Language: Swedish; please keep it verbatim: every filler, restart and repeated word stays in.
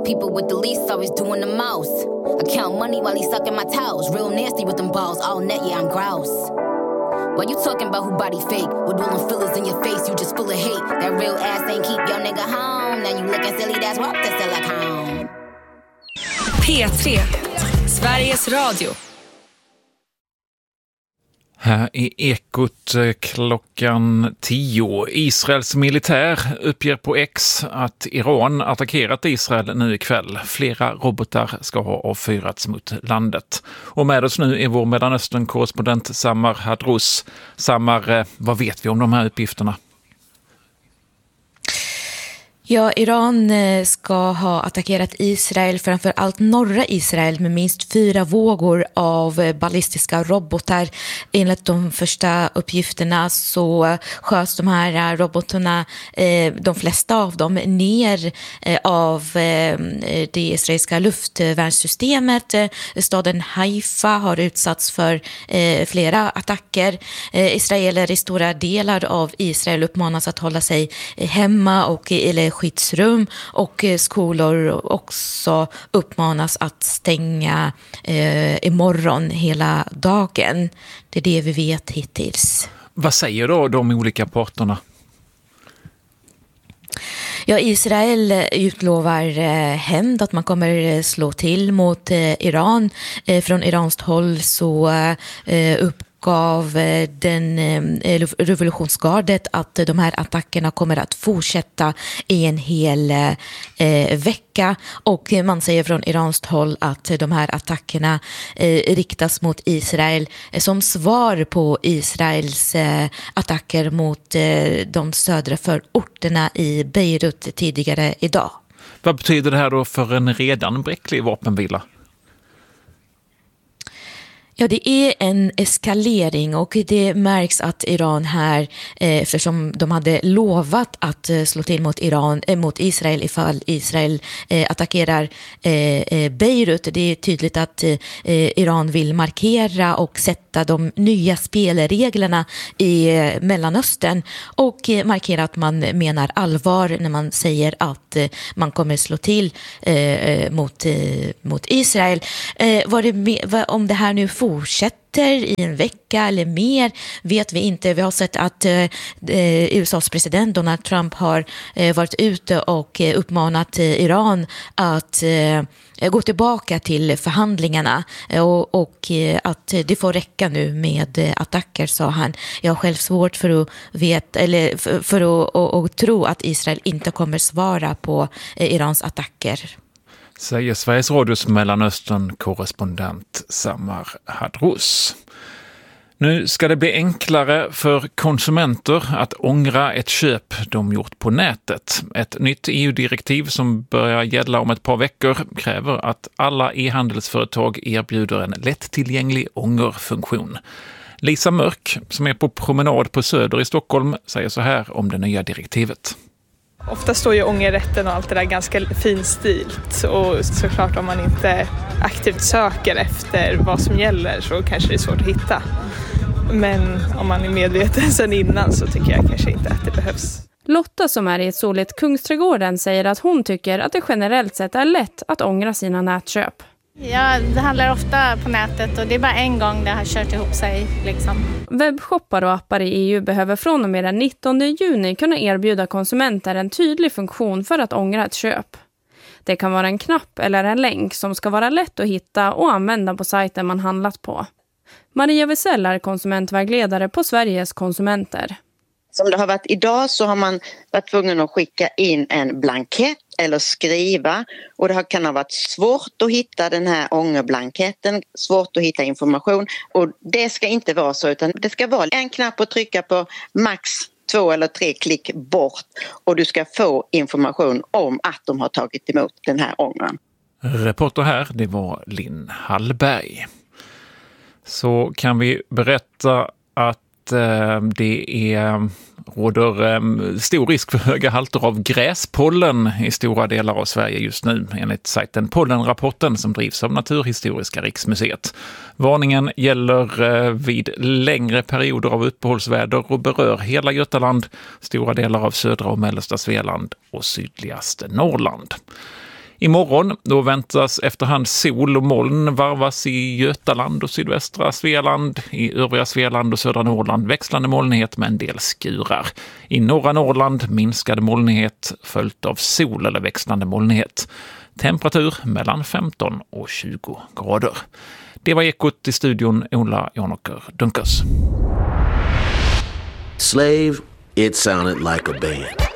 people with the least always doing the most. I count money while he's sucking my toes. Real nasty with them balls all net, yeah, I'm grouse. Why you talking about who body fake? With all them fillers in your face, you just full of hate. That real ass ain't keep your nigga home. Now you looking silly, that's what the silicone. P tre, Sveriges Radio. Här i Ekot klockan tio. Israels militär uppger på X att Iran attackerat Israel nu ikväll. Flera robotar ska ha avfyrats mot landet. Och med oss nu är vår Mellanöstern-korrespondent Samar Hadrous. Samar, vad vet vi om de här uppgifterna? Ja, Iran ska ha attackerat Israel, framför allt norra Israel, med minst fyra vågor av ballistiska robotar. Enligt de första uppgifterna så sköts de här robotarna, de flesta av dem, ner av det israeliska luftvärnssystemet. Staden Haifa har utsatts för flera attacker. Israeler i stora delar av Israel uppmanas att hålla sig hemma och eller skyddsrum, och skolor också uppmanas att stänga eh, imorgon hela dagen. Det är det vi vet hittills. Vad säger då de olika parterna? Ja, Israel utlovar eh, hämnd, att man kommer slå till mot eh, Iran. Eh, från iranskt håll så eh, upp gav den eh, revolutionsgardet att de här attackerna kommer att fortsätta i en hel eh, vecka, och man säger från iranskt håll att de här attackerna eh, riktas mot Israel eh, som svar på Israels eh, attacker mot eh, de södra förorterna i Beirut tidigare idag. Vad betyder det här då för en redan bräcklig vapenvila? Ja, det är en eskalering, och det märks att Iran här, eh, eftersom de hade lovat att eh, slå till mot, Iran, eh, mot Israel ifall Israel eh, attackerar eh, Beirut. Det är tydligt att eh, Iran vill markera och sätta de nya spelreglerna i eh, Mellanöstern, och eh, markera att man menar allvar när man säger att eh, man kommer slå till eh, mot, eh, mot Israel. Eh, vad det, vad, om det här nu får fortsätter i en vecka eller mer vet vi inte. Vi har sett att eh, U S A:s president Donald Trump har eh, varit ute och eh, uppmanat eh, Iran att eh, gå tillbaka till förhandlingarna, eh, och, och eh, att det får räcka nu med eh, attacker, sa han. Jag har själv svårt för att veta, eller för, för att och, och tro att Israel inte kommer svara på eh, Irans attacker. Säger Sveriges Radios Mellanöstern-korrespondent Samar Hadrous. Nu ska det bli enklare för konsumenter att ångra ett köp de gjort på nätet. Ett nytt E U-direktiv som börjar gälla om ett par veckor kräver att alla e-handelsföretag erbjuder en lättillgänglig ångerfunktion. Lisa Mörk, som är på promenad på Söder i Stockholm, säger så här om det nya direktivet. Ofta står ju ångerrätten och allt det där ganska finstilt, och såklart om man inte aktivt söker efter vad som gäller så kanske det är svårt att hitta. Men om man är medveten sedan innan så tycker jag kanske inte att det behövs. Lotta, som är i ett soligt Kungsträdgården, säger att hon tycker att det generellt sett är lätt att ångra sina nätköp. Ja, det handlar ofta på nätet och det är bara en gång det har kört ihop sig. Liksom. Webbshoppar och appar i E U behöver från och med den nittonde juni kunna erbjuda konsumenter en tydlig funktion för att ångra ett köp. Det kan vara en knapp eller en länk som ska vara lätt att hitta och använda på sajten man handlat på. Maria Wessell är konsumentvägledare på Sveriges konsumenter. Som det har varit idag så har man varit tvungen att skicka in en blankett eller skriva, och det kan ha varit svårt att hitta den här ångerblanketten, svårt att hitta information, och det ska inte vara så, utan det ska vara en knapp att trycka på, max två eller tre klick bort, och du ska få information om att de har tagit emot den här ångern. Reporter här, det var Linn Hallberg. Så kan vi berätta att det är, råder stor risk för höga halter av gräspollen i stora delar av Sverige just nu, enligt sajten Pollenrapporten som drivs av Naturhistoriska riksmuseet. Varningen gäller vid längre perioder av uppehållsväder och berör hela Götaland, stora delar av södra och mellersta Svealand och sydligaste Norrland. Imorgon då väntas efterhand sol och moln varvas i Götaland och sydvästra Svealand. I övriga Svealand och södra Norrland växlande molnighet med en del skurar. I norra Norrland minskade molnighet följt av sol eller växlande molnighet. Temperatur mellan femton och tjugo grader. Det var Ekot i studion, Ola Jonåker Dunkers. Slave, it sounded like a band.